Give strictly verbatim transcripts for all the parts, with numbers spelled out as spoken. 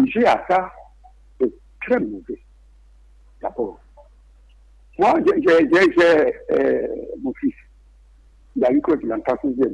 juger à ça, c'est très mauvais. D'abord. Moi, j'ai, j'ai, j'ai, j'ai euh, mon fils. Il a eu quoi, il est en quatorzième.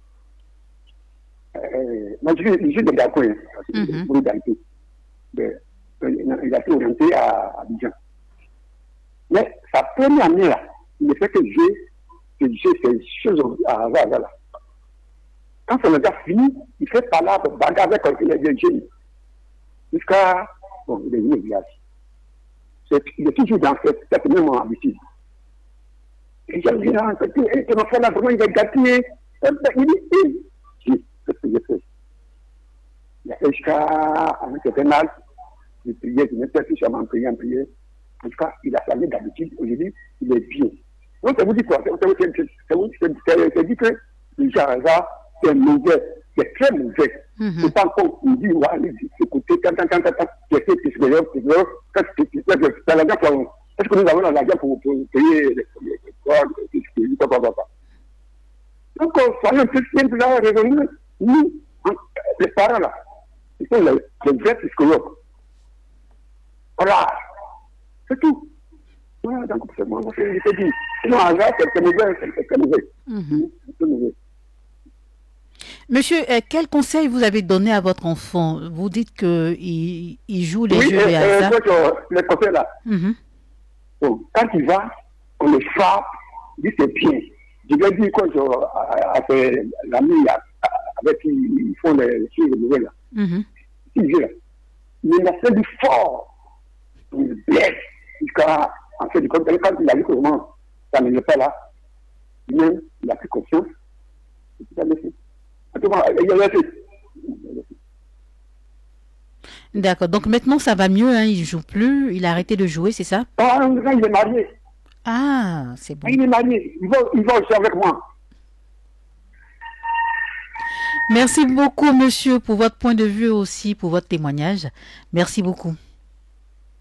Euh, moi, je suis de Gako, hein, pour d'Haïti. Il a été orienté à Abidjan. Mais sa première année, là, il ne fait que jouer, que jouer ces choses à hasard, là. Quand son gars fini, il fait par là, bagarre avec les jeunes. Jusqu'à, bon, il est venu au village. Il est toujours dans cette, cette même habitude. Et j'ai dit, ah, c'est mon frère là, vraiment, il est gâté. Il dit, oui, c'est ce que j'ai fait. Il a fait jusqu'à un certain âge, il priait, il n'était plus jamais en prière, en prière. En tout cas, il a fallu d'habitude, aujourd'hui, il est bien. Donc, ça vous dit quoi? Ça vous dit que le genre, c'est mauvais, c'est très mauvais. Mm-hmm. C'est pas encore, il dit, ouais, allez, écoutez, quand, quand, quand, quand, j'ai fait psychologue, psychologue, quand c'est l'argent pour, est-ce que nous avons l'argent pour payer les corps, les corps, donc, soyons plus simples là, raisonnés. Nous, les parents là, ils sont les, les vrais psychologues. Voilà. C'est tout. Voilà, donc, c'est moi, je te dis. Sinon, hasard, c'est mauvais, c'est mauvais. Mm-hmm. C'est mauvais. Monsieur, euh, quel conseil vous avez donné à votre enfant? Vous dites qu'il il joue les oui, jeux et, de hasard. Oui, euh, les conseils là. Mm-hmm. Bon, quand il va, on le frappe, il dit c'est bien. Je vais dire quoi, à, à, à l'ami avec qui ils font les choses de nouvelles là. Mm-hmm. Il dit là. Mais il a fait du fort. Il blesse. Jusqu'à, en fait, quand il a vu comment ça ne n'est pas là, lui-même, il a pris conscience. Il a laissé. D'accord, donc maintenant ça va mieux, hein, il ne joue plus, il a arrêté de jouer, c'est ça? Ah, il est marié. Ah, c'est bon. Il est marié, il va, il va aussi avec moi. Merci beaucoup, monsieur, pour votre point de vue aussi, pour votre témoignage. Merci beaucoup.